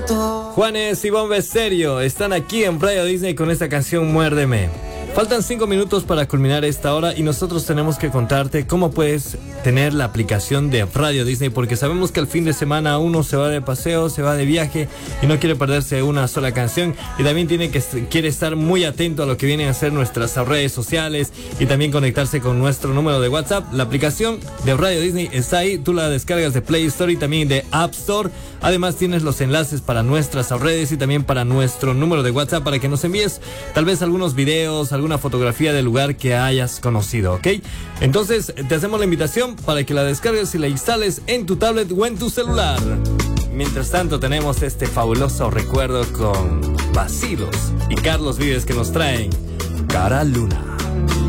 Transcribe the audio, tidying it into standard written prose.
Juanes y Bomba Estéreo están aquí en Radio Disney con esta canción Muérdeme. Faltan 5 minutos para culminar esta hora y nosotros tenemos que contarte cómo puedes tener la aplicación de Radio Disney, porque sabemos que el fin de semana uno se va de paseo, se va de viaje y no quiere perderse una sola canción, y también quiere estar muy atento a lo que vienen a ser nuestras redes sociales y también conectarse con nuestro número de WhatsApp. La aplicación de Radio Disney está ahí, tú la descargas de Play Store y también de App Store. Además tienes los enlaces para nuestras redes y también para nuestro número de WhatsApp para que nos envíes tal vez algunos videos, alguna fotografía del lugar que hayas conocido, ¿ok? Entonces te hacemos la invitación para que la descargues y la instales en tu tablet o en tu celular. Mientras tanto tenemos este fabuloso recuerdo con Vacilos y Carlos Vives que nos traen Cara Luna.